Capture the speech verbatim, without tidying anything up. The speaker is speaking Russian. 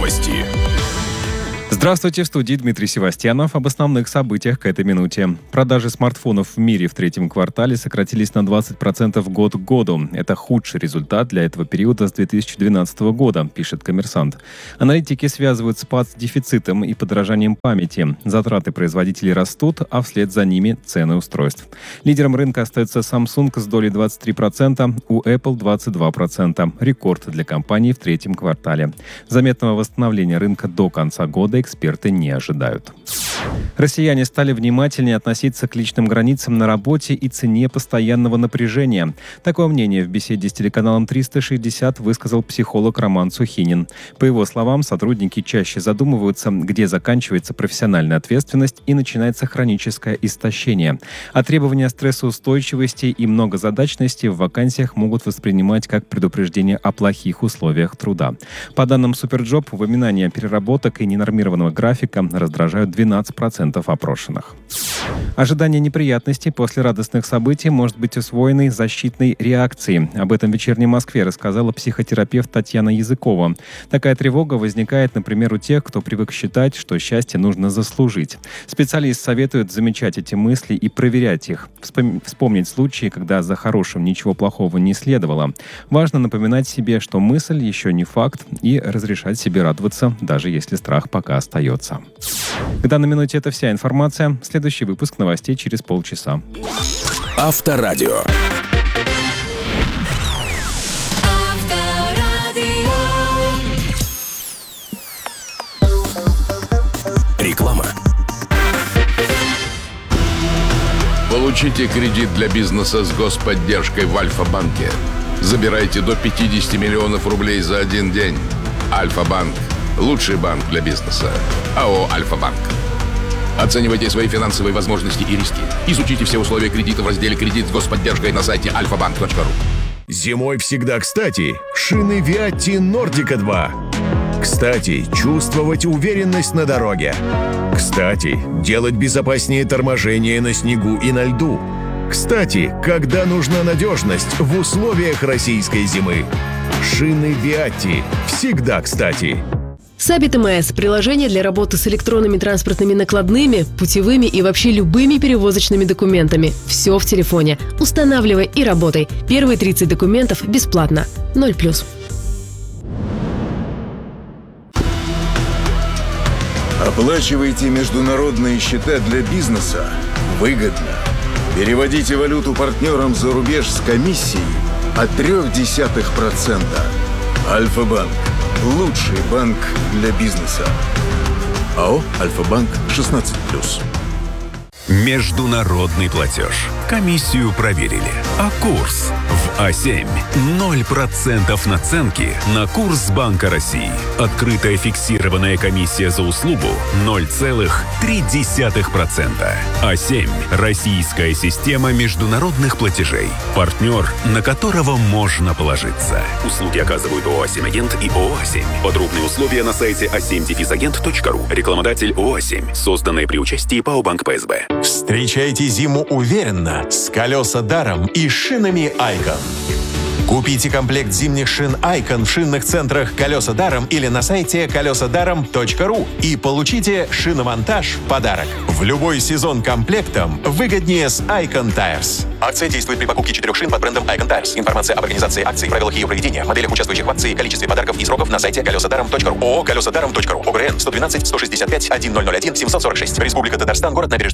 Новости. Здравствуйте, в студии Дмитрий Севастьянов. Об основных событиях к этой минуте. Продажи смартфонов в мире в третьем квартале сократились на двадцать процентов год к году. Это худший результат для этого периода с две тысячи двенадцатого года, пишет «Коммерсант». Аналитики связывают спад с дефицитом и подорожанием памяти. Затраты производителей растут, а вслед за ними цены устройств. Лидером рынка остается Samsung с долей двадцать три процента, у Apple двадцать два процента. Рекорд для компании в третьем квартале. Заметного восстановления рынка до конца года эксперты не ожидают. Россияне стали внимательнее относиться к личным границам на работе и цене постоянного напряжения. Такое мнение в беседе с телеканалом триста шестьдесят высказал психолог Роман Сухинин. По его словам, сотрудники чаще задумываются, где заканчивается профессиональная ответственность и начинается хроническое истощение. А требования стрессоустойчивости и многозадачности в вакансиях могут воспринимать как предупреждение о плохих условиях труда. По данным Суперджоп, упоминания переработок и ненормированного графика раздражают двенадцать процентов опрошенных. Ожидание неприятностей после радостных событий может быть усвоенной защитной реакцией. Об этом в «Вечерней Москве» рассказала психотерапевт Татьяна Языкова. Такая тревога возникает, например, у тех, кто привык считать, что счастье нужно заслужить. Специалист советует замечать эти мысли и проверять их. Вспомнить случаи, когда за хорошим ничего плохого не следовало. Важно напоминать себе, что мысль еще не факт, и разрешать себе радоваться, даже если страх пока остается. К данной минуте это вся информация. Следующий выпуск новостей через полчаса. Авторадио. Реклама. Получите кредит для бизнеса с господдержкой в Альфа-банке. Забирайте до пятьдесят миллионов рублей за один день. Альфа-банк. Лучший банк для бизнеса. АО «Альфа-банк». Оценивайте свои финансовые возможности и риски. Изучите все условия кредита в разделе «Кредит с господдержкой» на сайте альфа банк точка ру. Зимой всегда кстати. Шины Виатти Нордика два. Кстати, чувствовать уверенность на дороге. Кстати, делать безопаснее торможение на снегу и на льду. Кстати, когда нужна надежность в условиях российской зимы. Шины Виатти. Всегда кстати. Сабит МС – приложение для работы с электронными транспортными накладными, путевыми и вообще любыми перевозочными документами. Все в телефоне. Устанавливай и работай. Первые тридцать документов бесплатно. ноль плюс. Оплачивайте международные счета для бизнеса выгодно. Переводите валюту партнерам за рубеж с комиссией от трёх десятых процента. Альфа-банк. Лучший банк для бизнеса. АО «Альфа-банк» шестнадцать плюс. Международный платеж. Комиссию проверили. А курс в А семь. ноль процентов наценки на курс Банка России. Открытая фиксированная комиссия за услугу ноль целых три десятых процента. А семь. Российская система международных платежей. Партнер, на которого можно положиться. Услуги оказывают ООО «А семь Агент» и ООО «А семь». Подробные условия на сайте а семь агент точка ру. Рекламодатель ООО «А семь». Созданное при участии ПАО «Банк ПСБ». Встречайте зиму уверенно с колеса даром и шинами Айкон. Купите комплект зимних шин Айкон в шинных центрах «Колеса даром» или на сайте колеса даром точка ру и получите шиномонтаж в подарок. В любой сезон комплектом выгоднее с Айкон Tires. Акция действует при покупке четырех шин под брендом Айкон Tires. Информация об организации акции, правилах ее проведения, моделях, участвующих в акции, количестве подарков и сроков на сайте колеса даром точка ру. ООО «Колеса даром точка ру». ОГРН сто двенадцать сто шестьдесят пять тысяча ноль один семьсот сорок шесть. Республика Татарстан, город Набережная.